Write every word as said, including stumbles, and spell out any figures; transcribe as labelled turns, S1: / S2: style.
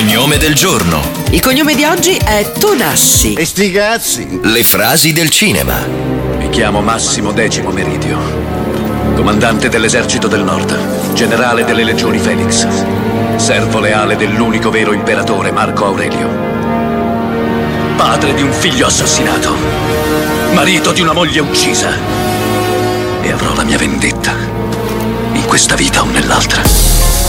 S1: cognome del giorno.
S2: Il cognome di oggi è Tonassi.
S3: E sti cazzi.
S1: Le frasi del cinema.
S4: Mi chiamo Massimo Decimo Meridio, comandante dell'esercito del Nord, generale delle legioni Felix, servo leale dell'unico vero imperatore Marco Aurelio, padre di un figlio assassinato, marito di una moglie uccisa, e avrò la mia vendetta in questa vita o nell'altra.